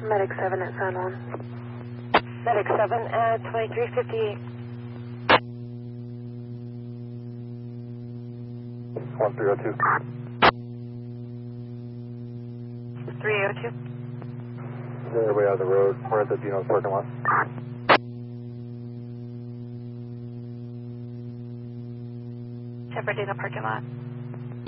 Medic 7 at San Juan. Medic 7 at 2358. 1302. 302. They're way out of the road. We're at the Dino's parking lot. Shepherd Dino parking lot.